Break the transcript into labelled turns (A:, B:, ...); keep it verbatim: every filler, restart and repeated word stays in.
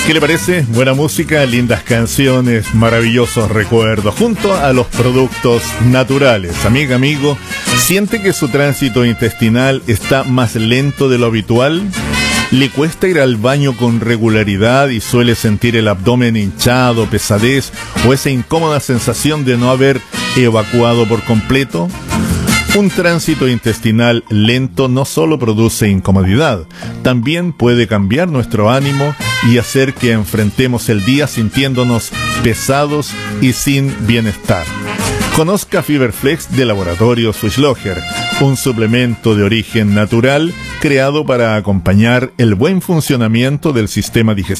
A: ¿Qué le parece? Buena música, lindas canciones, maravillosos recuerdos, junto a los productos naturales. Amiga, amigo, ¿siente que su tránsito intestinal está más lento de lo habitual? ¿Le cuesta ir al baño con regularidad y suele sentir el abdomen hinchado, pesadez o esa incómoda sensación de no haber evacuado por completo? Un tránsito intestinal lento no solo produce incomodidad, también puede cambiar nuestro ánimo y hacer que enfrentemos el día sintiéndonos pesados y sin bienestar. Conozca Fiberflex de Laboratorio Swisslogger, un suplemento de origen natural creado para acompañar el buen funcionamiento del sistema digestivo